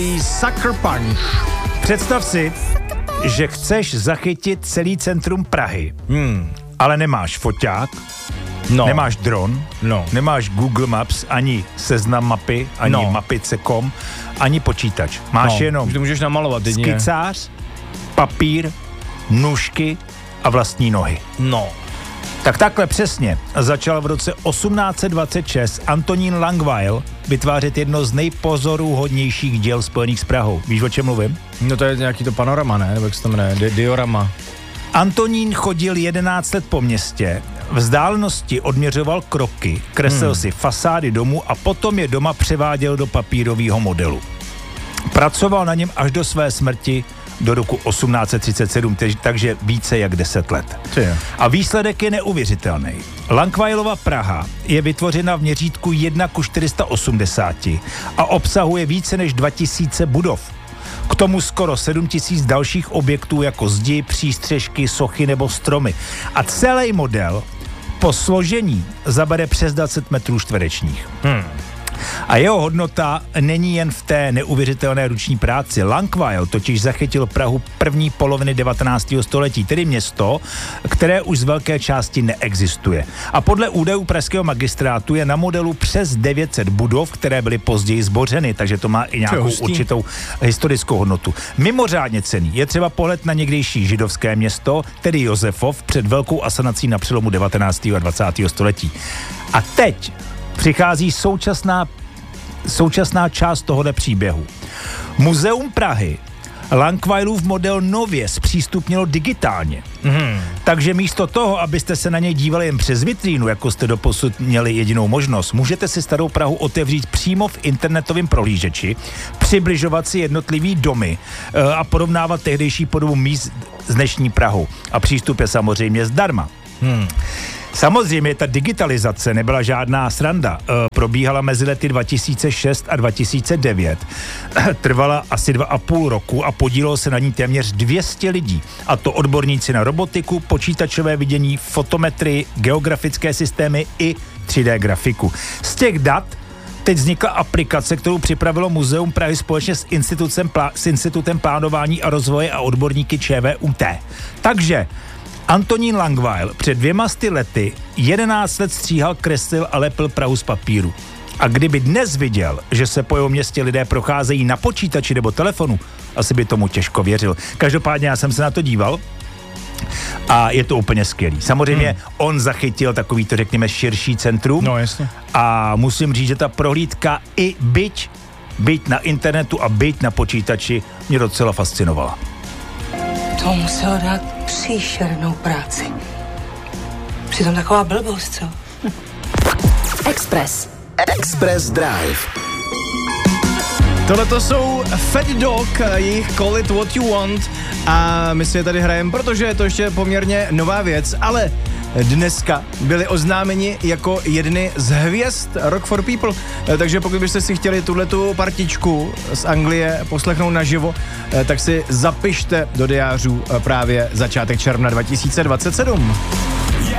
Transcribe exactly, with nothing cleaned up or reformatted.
Sucker Punch. Představ si, že chceš zachytit celý centrum Prahy, hmm. ale nemáš foťák, no. nemáš dron, no. nemáš Google Maps, ani seznam mapy, ani no. mapice tečka com, ani počítač. Máš no. jenom Už to můžeš namalovat, skicář, papír, nůžky a vlastní nohy. No. Tak takhle přesně začal v roce osmnáct dvacet šest Antonín Langweil vytvářet jedno z nejpozoruhodnějších děl spojených s Prahou. Víš, o čem mluvím? No to je nějaký to panorama, ne? Nebo jak se to jmenuje? Di- diorama. Antonín chodil jedenáct let po městě, vzdálenosti odměřoval kroky, kreslil hmm. si fasády domů a potom je doma převáděl do papírového modelu. Pracoval na něm až do své smrti do roku osmnáct třicet sedm, takže více jak deset let. A výsledek je neuvěřitelný. Langweilova Praha je vytvořena v měřítku jedna ku čtyři sta osmdesáti a obsahuje více než dva tisíce budov. K tomu skoro sedm tisíc dalších objektů jako zdi, přístřežky, sochy nebo stromy. A celý model po složení zabere přes dvacet metrů čtverečních. Hmm. A jeho hodnota není jen v té neuvěřitelné ruční práci. Langweil totiž zachytil Prahu první poloviny devatenáctého století, tedy město, které už z velké části neexistuje. A podle údajů pražského magistrátu je na modelu přes devět set budov, které byly později zbořeny, takže to má i nějakou určitou historickou hodnotu. Mimořádně cenný je třeba pohled na někdejší židovské město, tedy Josefov, před velkou asanací na přelomu devatenáctého a dvacátého století. A teď přichází současná, současná část tohoto příběhu. Muzeum Prahy Langweilův model nově zpřístupnilo digitálně. Mm. Takže místo toho, abyste se na něj dívali jen přes vitrínu, jako jste doposud měli jedinou možnost, můžete si starou Prahu otevřít přímo v internetovém prohlížeči, přibližovat si jednotlivý domy e, a porovnávat tehdejší podobu míst s dnešní Prahou. A přístup je samozřejmě zdarma. Hmm. Samozřejmě ta digitalizace nebyla žádná sranda. E, probíhala mezi lety dva tisíce šest a dva tisíce devět. Trvala asi dva a půl roku a podílelo se na ní téměř dvě stě lidí. A to odborníci na robotiku, počítačové vidění, fotometrii, geografické systémy i tři dé grafiku. Z těch dat teď vznikla aplikace, kterou připravilo Muzeum Prahy společně s institutem, plá, s institutem plánování a rozvoje a odborníky ČVUT. Takže Antonín Langweil před dvěma sty lety jedenáct let stříhal, kreslil a lepil Prahu z papíru. A kdyby dnes viděl, že se po jeho městě lidé procházejí na počítači nebo telefonu, asi by tomu těžko věřil. Každopádně já jsem se na to díval a je to úplně skvělý. Samozřejmě hmm. on zachytil takový to, řekněme, širší centrum. No jasně. A musím říct, že ta prohlídka i byť, byť na internetu a byť na počítači mě docela fascinovala. To muselo dát příšernou práci. Přitom taková blbost, co? Express. Express Drive. Tohleto jsou Fat Dog, jejich Call It What You Want a my si je tady hrajeme, protože je to ještě poměrně nová věc, ale dneska byli oznámeni jako jedny z hvězd Rock for People, takže pokud byste si chtěli tuhletu partičku z Anglie poslechnout naživo, tak si zapište do diářů právě začátek června dva tisíce dvacet sedm.